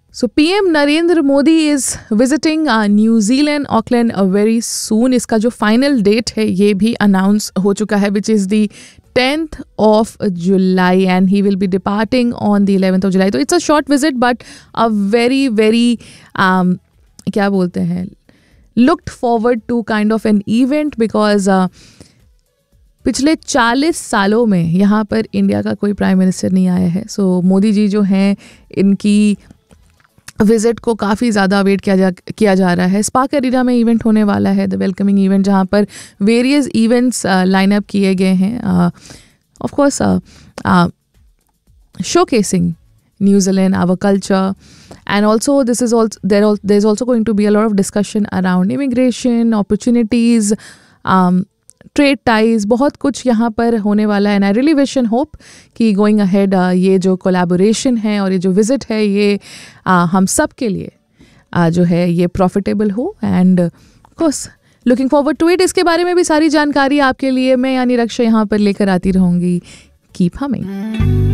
So PM Narendra Modi is visiting New Zealand, Auckland very soon. इसका जो final date है ये भी अनाउंस हो चुका है, which is the 10th of July, and he will be departing on the 11th of July. तो it's a short visit but a very very क्या बोलते हैं, looked forward to kind of an event because पिछले 40 सालों में यहाँ पर India का कोई प्राइम मिनिस्टर नहीं आया है. सो मोदी जी जो हैं इनकी विजिट को काफ़ी ज़्यादा वेट किया जा रहा है. स्पार्क एरिना में इवेंट होने वाला है, द वेलकमिंग इवेंट, जहाँ पर वेरियस इवेंट्स लाइन अप किए गए हैं. Of course showcasing New Zealand, our culture, and also this is also there's also going to be a lot of discussion around immigration, opportunities, trade ties, बहुत कुछ यहाँ पर होने वाला है. And I really wish and hope कि going ahead ये जो कोलैबोरेशन है और ये जो विजिट है ये हम सब के लिए जो है ये प्रॉफिटेबल हो. And course looking forward to it. इसके बारे में भी सारी जानकारी आपके लिए मैं यानी रक्षा यहाँ पर लेकर आती रहूँगी. Keep humming.